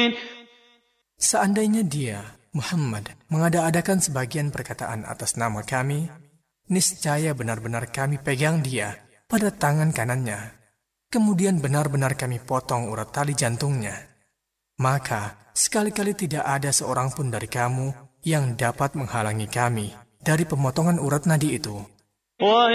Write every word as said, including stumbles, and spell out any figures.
Seandainya dia, Muhammad, mengada-adakan sebagian perkataan atas nama kami, niscaya benar-benar kami pegang dia pada tangan kanannya. Kemudian benar-benar kami potong urat tali jantungnya. Maka sekali-kali tidak ada seorang pun dari kamu yang dapat menghalangi kami dari pemotongan urat nadi itu.